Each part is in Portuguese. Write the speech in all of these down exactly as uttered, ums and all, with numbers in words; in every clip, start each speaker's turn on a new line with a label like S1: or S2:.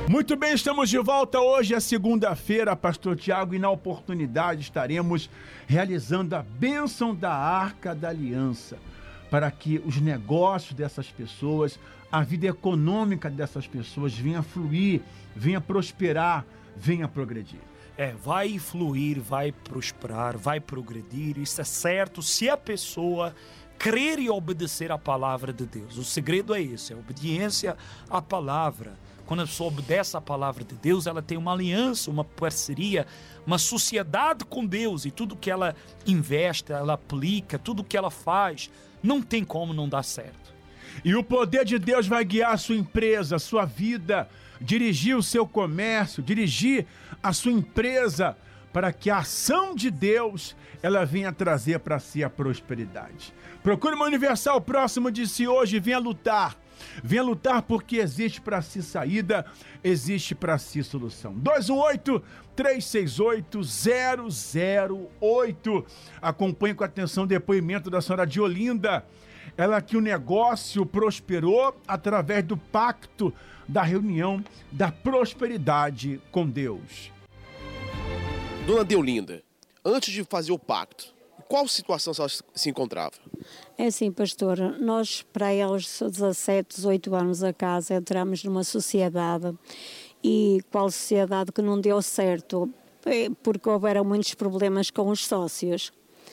S1: Muito bem, estamos de volta. Hoje é segunda-feira, Pastor Tiago, e na oportunidade estaremos realizando a bênção da Arca da Aliança, para que os negócios dessas pessoas, a vida econômica dessas pessoas venha fluir, venha prosperar, venha progredir.
S2: É, vai fluir, vai prosperar, vai progredir, isso é certo se a pessoa crer e obedecer à palavra de Deus. O segredo é esse, é a obediência à palavra. Quando a pessoa obedece à palavra de Deus, ela tem uma aliança, uma parceria, uma sociedade com Deus, e tudo que ela investe, ela aplica, tudo que ela faz, não tem como não dar certo.
S1: E o poder de Deus vai guiar a sua empresa, a sua vida, dirigir o seu comércio, dirigir a sua empresa, para que a ação de Deus, ela venha trazer para si a prosperidade. Procure uma Universal próximo de si hoje, venha lutar. Venha lutar, porque existe para si saída, existe para si solução. dois um oito, três seis oito, zero zero oito. Acompanhe com atenção o depoimento da senhora Diolinda. Ela que o negócio prosperou através do pacto da reunião da prosperidade com Deus.
S3: Dona Diolinda, antes de fazer o pacto, em qual situação ela se encontrava?
S4: É assim, pastor, nós para aí aos dezassete, dezoito anos a casa entramos numa sociedade, e qual sociedade que não deu certo, porque houveram muitos problemas com os sócios.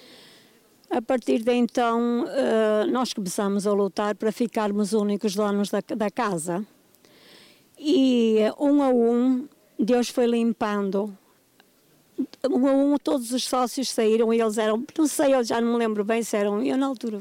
S4: A partir de então, nós começamos a lutar para ficarmos únicos donos da, da casa. E um a um, Deus foi limpando. Um a um, todos os sócios saíram, e eles eram, não sei, eu já não me lembro bem se eram, eu na altura,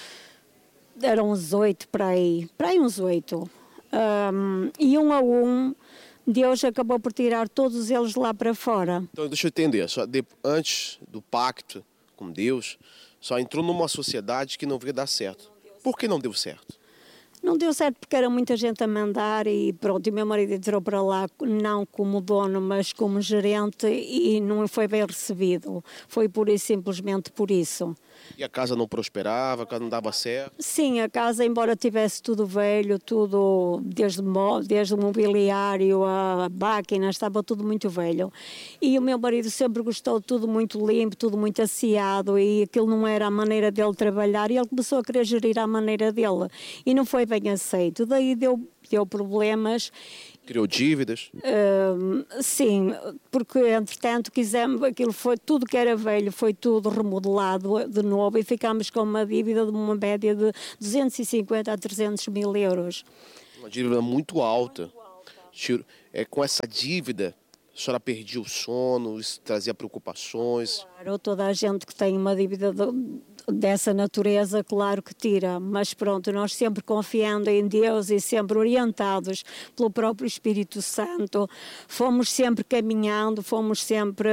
S4: eram uns oito para aí, para aí uns oito. Um, e um a um, Deus acabou por tirar todos eles lá para fora.
S3: Então, deixa eu entender, só de, antes do pacto com Deus, só entrou numa sociedade que não veio dar certo. Por que não deu certo?
S4: Não deu certo porque era muita gente a mandar, e pronto, e meu marido entrou para lá não como dono, mas como gerente, e não foi bem recebido. Foi pura e simplesmente por isso.
S3: E a casa não prosperava, a casa não dava certo?
S4: Sim, a casa, embora tivesse tudo velho, tudo, desde, desde o mobiliário, a máquina, estava tudo muito velho. E o meu marido sempre gostou de tudo muito limpo, tudo muito asseado, e aquilo não era a maneira dele trabalhar, e ele começou a querer gerir à maneira dele. E não foi bem aceito. Daí deu, deu problemas.
S3: Criou dívidas?
S4: Uh, sim, porque entretanto quisemos, aquilo foi, tudo que era velho foi tudo remodelado de novo, e ficámos com uma dívida de uma média de duzentos e cinquenta a trezentos mil euros.
S3: Uma dívida muito alta. Muito alta. É, com essa dívida, a senhora perdia o sono, isso trazia preocupações?
S4: Claro, toda a gente que tem uma dívida de, dessa natureza, claro que tira, mas pronto, nós sempre confiando em Deus e sempre orientados pelo próprio Espírito Santo, fomos sempre caminhando, fomos sempre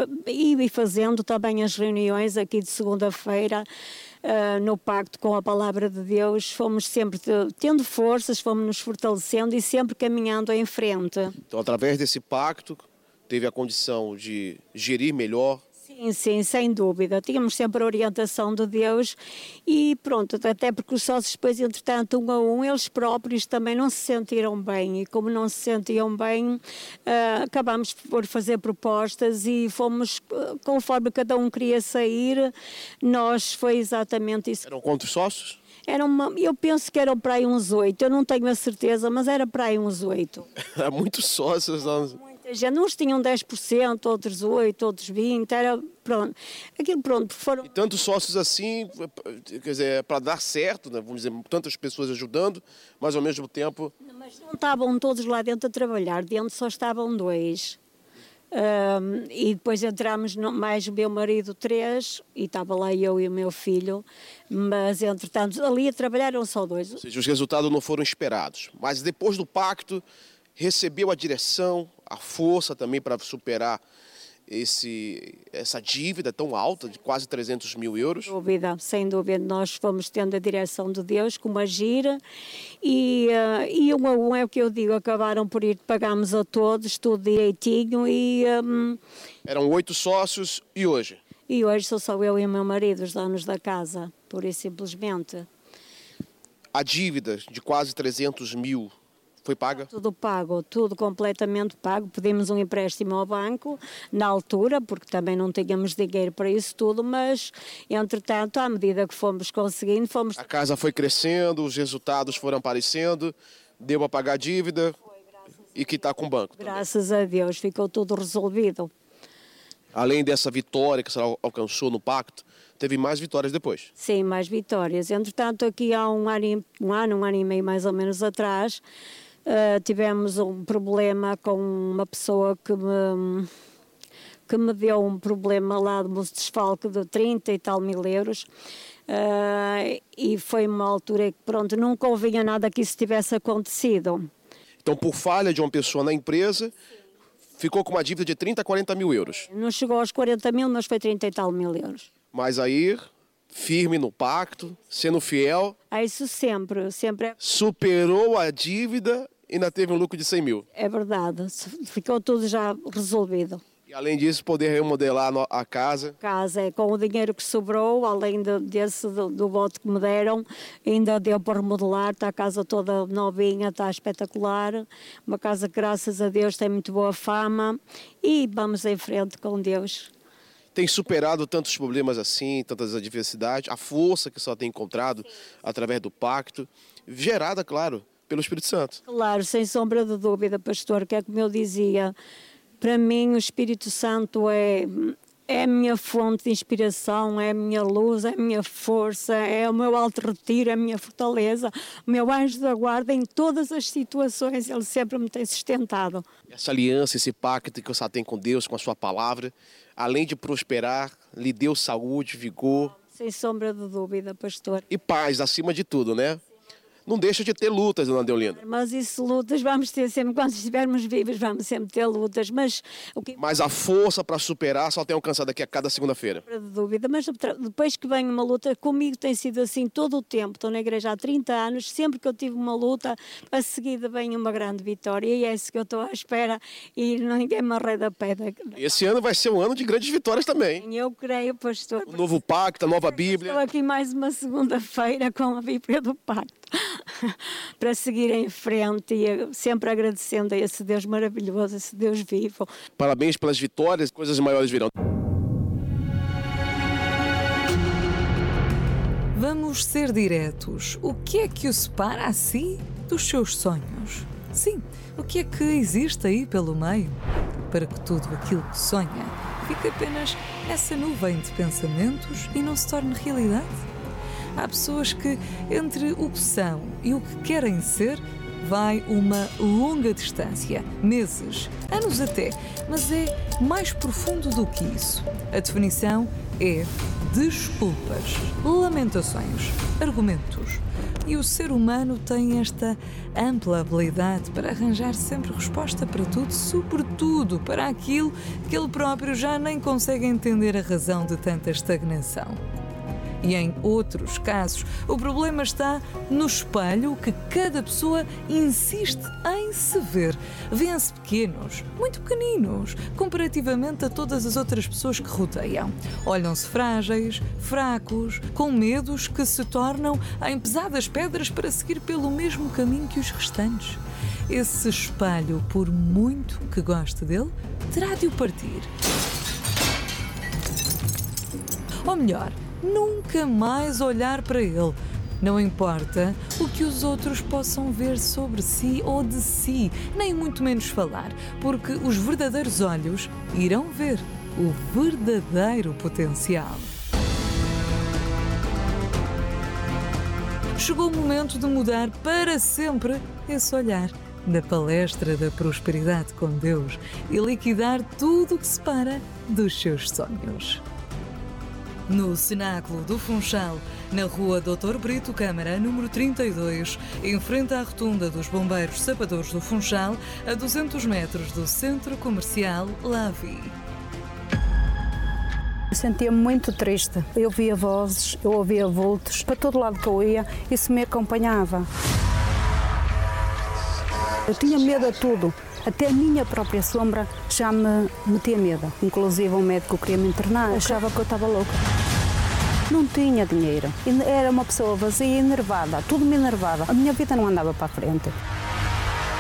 S4: e fazendo também as reuniões aqui de segunda-feira, Uh, no pacto com a palavra de Deus, fomos sempre tendo forças, fomos nos fortalecendo e sempre caminhando em frente.
S3: Então, através desse pacto, teve a condição de gerir melhor?
S4: Sim, sim, sem dúvida. Tínhamos sempre a orientação de Deus, e pronto, até porque os sócios depois, entretanto, um a um, eles próprios também não se sentiram bem, e como não se sentiam bem, uh, acabámos por fazer propostas, e fomos, uh, conforme cada um queria sair, nós, foi exatamente isso.
S3: Eram quantos sócios?
S4: Era uma, eu penso que eram para aí uns oito, eu não tenho a certeza, mas era para aí uns oito.
S3: Há muitos sócios. Não...
S4: Gente, uns tinham dez por cento, outros oito, outros vinte, era pronto. Aquilo pronto, foram...
S3: E tantos sócios assim, quer dizer, para dar certo, né? Vamos dizer, tantas pessoas ajudando, mas ao mesmo tempo...
S4: Mas não estavam todos lá dentro a trabalhar, dentro só estavam dois. Um, e depois entramos no, mais o meu marido, três, e estava lá eu e o meu filho, mas entretanto ali a trabalhar eram só dois.
S3: Ou seja, os resultados não foram esperados, mas depois do pacto recebeu a direção, a força também para superar esse, essa dívida tão alta de quase trezentos mil euros?
S4: Sem dúvida, sem dúvida, nós fomos tendo a direção de Deus, como agir, e, uh, e um a um é o que eu digo, acabaram por ir, pagámos a todos, tudo direitinho, e... Um,
S3: Eram oito sócios, e hoje?
S4: E hoje sou só eu e o meu marido, os donos da casa, pura e simplesmente.
S3: A dívida de quase trezentos mil foi paga?
S4: Tudo pago, tudo completamente pago. Pedimos um empréstimo ao banco na altura, porque também não tínhamos dinheiro para isso tudo, mas, entretanto, à medida que fomos conseguindo, fomos...
S3: A casa foi crescendo, os resultados foram aparecendo, deu para pagar a dívida e quitar com o banco.
S4: Graças a Deus, ficou tudo resolvido.
S3: Além dessa vitória que você alcançou no pacto, teve mais vitórias depois.
S4: Sim, mais vitórias. Entretanto, aqui há um ano, e- um ano, um ano e meio mais ou menos atrás, Uh, tivemos um problema com uma pessoa que me, que me deu um problema lá de um desfalque de trinta e tal mil euros. Uh, e foi uma altura que, pronto, não convinha nada que isso tivesse acontecido.
S3: Então, por falha de uma pessoa na empresa, ficou com uma dívida de trinta, quarenta mil euros.
S4: Não chegou aos quarenta mil, mas foi trinta e tal mil euros.
S3: Mas aí, firme no pacto, sendo fiel,
S4: É isso sempre, sempre é,
S3: superou a dívida e ainda teve um lucro de cem mil.
S4: é verdade. Ficou tudo já resolvido.
S3: E além disso, poder remodelar no- a casa.
S4: Casa é com o dinheiro que sobrou, além de, desse do, do voto que me deram, ainda deu para remodelar, está a casa toda novinha, está espetacular, uma casa que graças a Deus tem muito boa fama e vamos em frente com Deus.
S3: Tem superado tantos problemas assim, tantas adversidades, a força que só tem encontrado através do pacto, gerada, claro, pelo Espírito Santo.
S4: Claro, sem sombra de dúvida, pastor, que é como eu dizia, para mim o Espírito Santo é, é a minha fonte de inspiração, é a minha luz, é a minha força, é o meu alto retiro, é a minha fortaleza, o meu anjo da guarda em todas as situações, ele sempre me tem sustentado.
S3: Essa aliança, esse pacto que você tem com Deus, com a sua palavra, além de prosperar, lhe deu saúde, vigor
S4: Sem sombra de dúvida, pastor.
S3: e paz, acima de tudo, né? Não deixa de ter lutas, dona Deolinda.
S4: Mas isso, lutas, vamos ter sempre, quando estivermos vivos, vamos sempre ter lutas, mas o que
S3: Mas a força para superar só tem alcançado aqui a cada segunda-feira.
S4: de dúvida, mas depois que vem uma luta, comigo tem sido assim todo o tempo, estou na igreja há trinta anos, sempre que eu tive uma luta, a seguida vem uma grande vitória e é isso que eu estou à espera e ninguém me arreda a pedra.
S3: Esse ano vai ser um ano de grandes vitórias também.
S4: Eu creio, pastor.
S3: O novo pacto, a nova
S4: Estou
S3: Bíblia.
S4: aqui mais uma segunda-feira com a Bíblia do Pacto para seguir em frente e sempre agradecendo a esse Deus maravilhoso, esse Deus vivo.
S3: Parabéns pelas vitórias, coisas maiores virão.
S5: Vamos ser diretos. O que é que o separa a si dos seus sonhos? Sim, o que é que existe aí pelo meio? Para que tudo aquilo que sonha fique apenas essa nuvem de pensamentos e não se torne realidade? Há pessoas que, entre o que são e o que querem ser, vai uma longa distância, meses, anos até, mas é mais profundo do que isso. A definição é desculpas, lamentações, argumentos. E o ser humano tem esta ampla habilidade para arranjar sempre resposta para tudo, sobretudo para aquilo que ele próprio já nem consegue entender a razão de tanta estagnação. E em outros casos, o problema está no espelho que cada pessoa insiste em se ver. Vêem-se pequenos, muito pequeninos, comparativamente a todas as outras pessoas que rodeiam. Olham-se frágeis, fracos, com medos que se tornam em pesadas pedras para seguir pelo mesmo caminho que os restantes. Esse espelho, por muito que goste dele, terá de o partir. Ou melhor, nunca mais olhar para ele. Não importa o que os outros possam ver sobre si ou de si, nem muito menos falar, porque os verdadeiros olhos irão ver o verdadeiro potencial. Chegou o momento de mudar para sempre esse olhar na palestra da prosperidade com Deus e liquidar tudo o que separa dos seus sonhos. No Cenáculo do Funchal, na rua doutor Brito Câmara, número trinta e dois, em frente à rotunda dos Bombeiros Sapadores do Funchal, a duzentos metros do Centro Comercial Lavi.
S6: Sentia-me muito triste. Eu via vozes, eu ouvia vultos. Para todo lado que eu ia, isso me acompanhava. Eu tinha medo a tudo. Até a minha própria sombra já me metia medo. Inclusive um médico queria me internar, achava que eu estava louca. Não tinha dinheiro. Era uma pessoa vazia e enervada. Tudo me enervava. A minha vida não andava para a frente.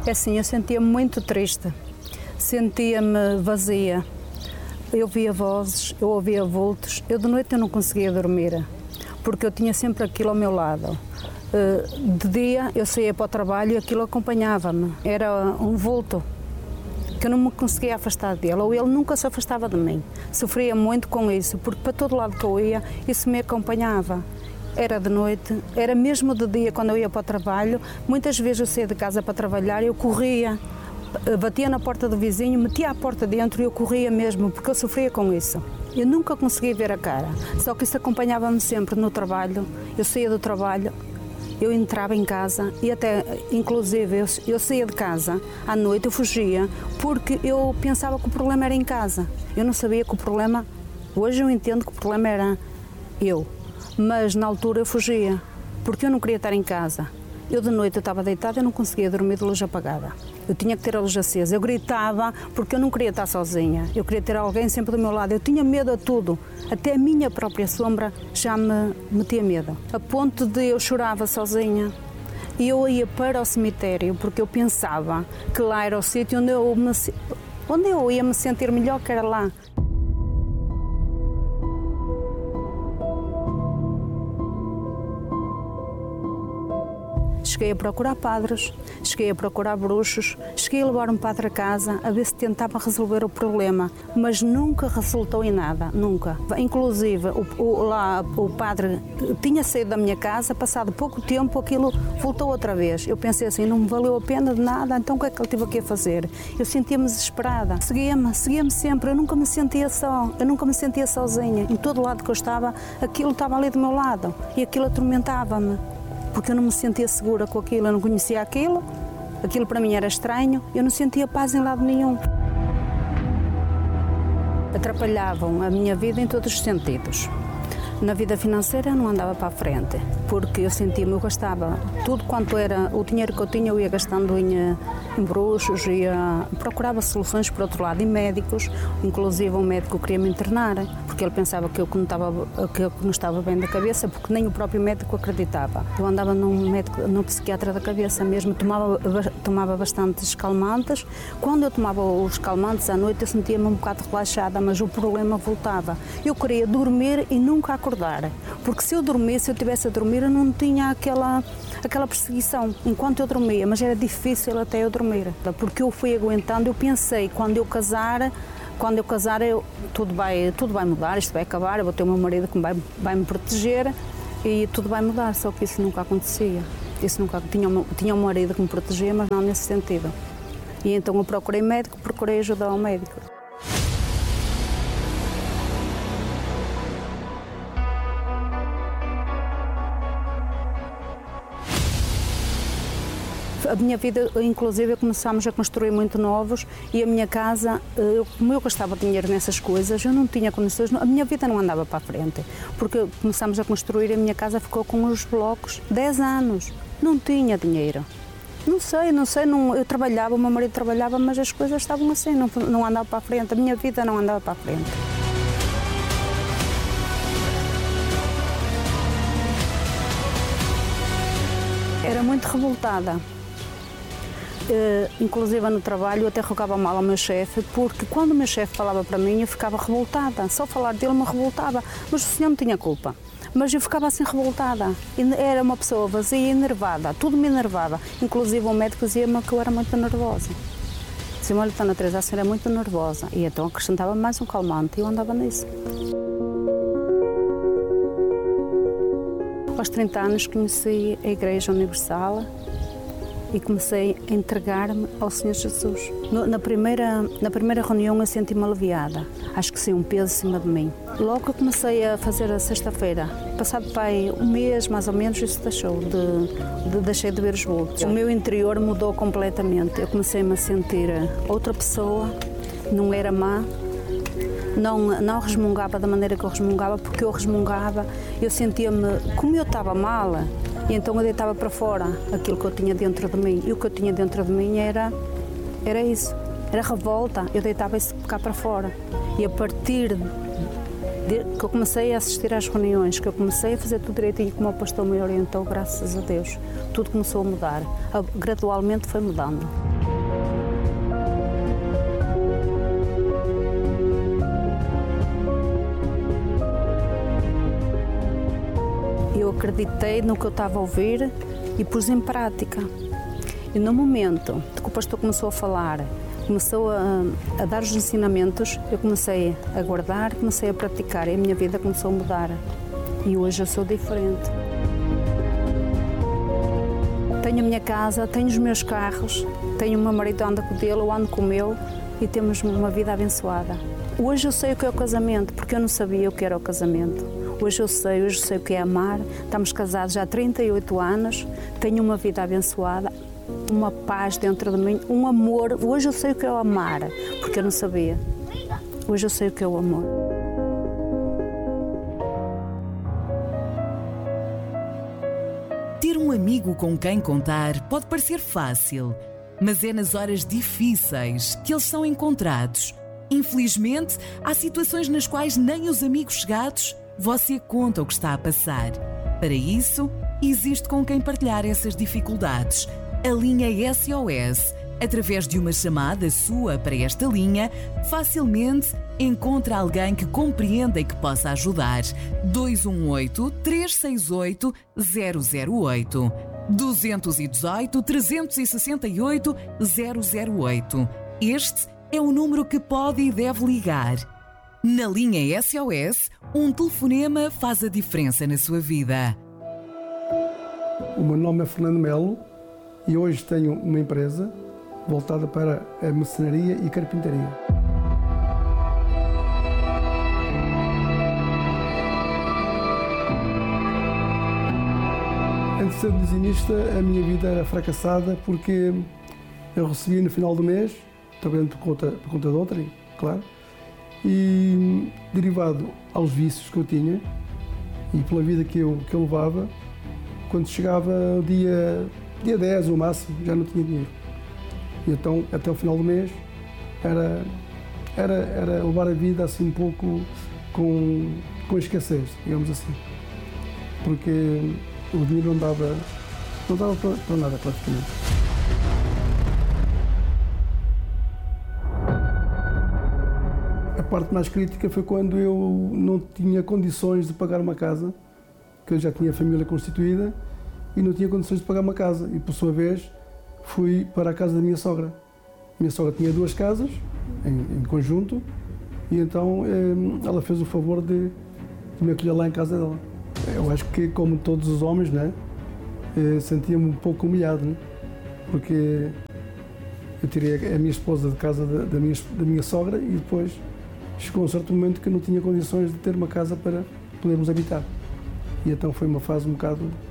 S6: É assim, eu sentia-me muito triste, sentia-me vazia. Eu via vozes, eu ouvia vultos, eu de noite eu não conseguia dormir, porque eu tinha sempre aquilo ao meu lado. De dia eu saía para o trabalho e aquilo acompanhava-me, era um vulto que eu não me conseguia afastar dele, ou ele nunca se afastava de mim. Sofria muito com isso, porque para todo lado que eu ia, isso me acompanhava. Era de noite, era mesmo de dia quando eu ia para o trabalho. Muitas vezes eu saía de casa para trabalhar, eu corria, batia na porta do vizinho, metia a porta dentro e eu corria mesmo, porque eu sofria com isso. Eu nunca conseguia ver a cara, só que isso acompanhava-me sempre no trabalho. Eu saía do trabalho, eu entrava em casa e até, inclusive, eu, eu saía de casa à noite, eu fugia, porque eu pensava que o problema era em casa. Eu não sabia que o problema, hoje eu entendo que o problema era eu, mas na altura eu fugia, porque eu não queria estar em casa. Eu de noite eu estava deitada e não conseguia dormir de luz apagada. Eu tinha que ter a luz acesa. Eu gritava porque eu não queria estar sozinha. Eu queria ter alguém sempre do meu lado. Eu tinha medo a tudo. Até a minha própria sombra já me metia medo. A ponto de eu chorava sozinha. E eu ia para o cemitério porque eu pensava que lá era o sítio onde eu, me, onde eu ia me sentir melhor, que era lá. Cheguei a procurar padres, cheguei a procurar bruxos, cheguei a levar um padre a casa a ver se tentava resolver o problema, mas nunca resultou em nada, nunca. Inclusive, o, o, lá, o padre tinha saído da minha casa, passado pouco tempo aquilo voltou outra vez. Eu pensei assim, não me valeu a pena de nada, então o que é que ele teve aqui a fazer? Eu sentia-me desesperada, seguia-me, seguia-me sempre, eu nunca me sentia só, eu nunca me sentia sozinha. Em todo lado que eu estava, aquilo estava ali do meu lado e aquilo atormentava-me. Porque eu não me sentia segura com aquilo, eu não conhecia aquilo, aquilo para mim era estranho, eu não sentia paz em lado nenhum. Atrapalhavam a minha vida em todos os sentidos. Na vida financeira eu não andava para a frente, porque eu sentia-me, eu gastava tudo quanto era, o dinheiro que eu tinha eu ia gastando em, em bruxos, ia, procurava soluções por outro lado, em médicos, inclusive um médico queria me internar, porque ele pensava que eu não estava, que eu não estava bem da cabeça, porque nem o próprio médico acreditava. Eu andava num, médico, num psiquiatra da cabeça mesmo, tomava, tomava bastantes calmantes. Quando eu tomava os calmantes à noite eu sentia-me um bocado relaxada, mas o problema voltava. Eu queria dormir e nunca acordar. Porque se eu dormisse, se eu estivesse a dormir, eu não tinha aquela, aquela perseguição enquanto eu dormia, mas era difícil até eu dormir. Porque eu fui aguentando, eu pensei, quando eu casar, quando eu casar, eu, tudo, vai, tudo vai mudar, isto vai acabar, eu vou ter o meu marido que vai, vai me proteger e tudo vai mudar, só que isso nunca acontecia. Isso nunca, tinha, tinha um marido que me protegia, mas não nesse sentido. E então eu procurei médico, procurei ajuda ao médico. A minha vida, inclusive, começámos a construir muito novos e a minha casa, eu, como eu gastava dinheiro nessas coisas, eu não tinha condições, a minha vida não andava para a frente, porque começámos a construir e a minha casa ficou com os blocos dez anos, não tinha dinheiro. Não sei, não sei, não, eu trabalhava, o meu marido trabalhava, mas as coisas estavam assim, não, não andava para a frente, a minha vida não andava para a frente. Era muito revoltada. Uh, inclusive no trabalho eu até rogava mal ao meu chefe, porque quando o meu chefe falava para mim eu ficava revoltada, só falar dele me revoltava, mas o senhor não tinha culpa, mas eu ficava assim revoltada, era uma pessoa vazia e enervada, tudo me enervava, inclusive o médico dizia-me que eu era muito nervosa, dizia-me, olha, Dona Teresa, a senhora é muito nervosa, e então acrescentava mais um calmante e eu andava nisso. Aos trinta anos conheci a Igreja Universal e comecei a entregar-me ao Senhor Jesus. No, na, primeira, na primeira reunião eu senti-me aliviada. Acho que saiu um peso em cima de mim. Logo que eu comecei a fazer a sexta-feira, passado pai um mês mais ou menos, isso deixou de, de, deixei de ver os vultos. O meu interior mudou completamente. Eu comecei-me a sentir outra pessoa, não era má, não, não resmungava da maneira que eu resmungava, porque eu resmungava, eu sentia-me, como eu estava mal, e então eu deitava para fora aquilo que eu tinha dentro de mim. E o que eu tinha dentro de mim era, era isso, era revolta. Eu deitava isso cá para fora. E a partir de que eu comecei a assistir às reuniões, que eu comecei a fazer tudo direitinho como o pastor me orientou, graças a Deus, tudo começou a mudar. Gradualmente foi mudando. acreditei no que eu estava a ouvir e pus em prática. E no momento que o pastor começou a falar, começou a, a dar os ensinamentos, eu comecei a guardar, comecei a praticar e a minha vida começou a mudar. E hoje eu sou diferente. Tenho a minha casa, tenho os meus carros, tenho o meu marido, anda com o dele, eu ando com o meu e temos uma vida abençoada. Hoje eu sei o que é o casamento, porque eu não sabia o que era o casamento. Hoje eu sei, hoje eu sei o que é amar. Estamos casados já há trinta e oito anos, tenho uma vida abençoada, uma paz dentro de mim, um amor. Hoje eu sei o que é o amar, porque eu não sabia. Hoje eu sei o que é o amor.
S7: Ter um amigo com quem contar pode parecer fácil, mas é nas horas difíceis que eles são encontrados. Infelizmente, há situações nas quais nem os amigos chegados você conta o que está a passar. Para isso, existe com quem partilhar essas dificuldades. A linha S O S, através de uma chamada sua para esta linha, facilmente encontra alguém que compreenda e que possa ajudar. dois um oito, três seis oito, zero zero oito. dois um oito, três seis oito, zero zero oito. Este é o número que pode e deve ligar. Na linha S O S, um telefonema faz a diferença na sua vida.
S8: O meu nome é Fernando Melo e hoje tenho uma empresa voltada para a marcenaria e carpintaria. Antes de ser desenhista, a minha vida era fracassada porque eu recebia no final do mês, trabalhando por conta, por conta de outrem, claro, e derivado aos vícios que eu tinha e pela vida que eu, que eu levava, quando chegava o dia, dia dez ou máximo, já não tinha dinheiro. E então, até o final do mês, era, era, era levar a vida assim um pouco com, com escassez, digamos assim. Porque o dinheiro não dava, não dava para, para nada praticamente. A parte mais crítica foi quando eu não tinha condições de pagar uma casa, que eu já tinha família constituída e não tinha condições de pagar uma casa. E, por sua vez, fui para a casa da minha sogra. A minha sogra tinha duas casas, em, em conjunto, e então eh, ela fez o favor de, de me acolher lá em casa dela. Eu acho que, como todos os homens, né, eh, sentia-me um pouco humilhado, né, porque eu tirei a minha esposa de casa da, da, minha, da minha sogra e depois chegou um certo momento que eu não tinha condições de ter uma casa para podermos habitar. E então foi uma fase um bocado